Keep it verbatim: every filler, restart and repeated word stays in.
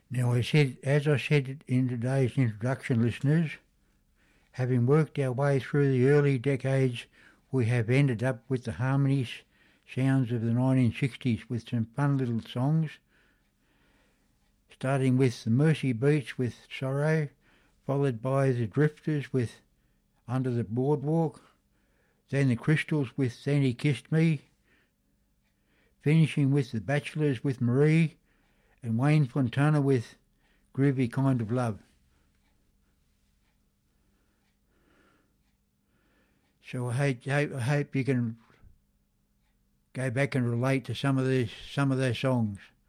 Now, I said, as I said in today's introduction, listeners, having worked our way through the early decades, we have ended up with the harmonies sounds of the nineteen sixties with some fun little songs, starting with the Mercy Beats with Sorrow, followed by the Drifters with Under the Boardwalk, then the Crystals with Then He Kissed Me, finishing with the Bachelors with Marie, and Wayne Fontana with Groovy Kind of Love. So I hope, I hope you can go back and relate to some of these, some of their songs.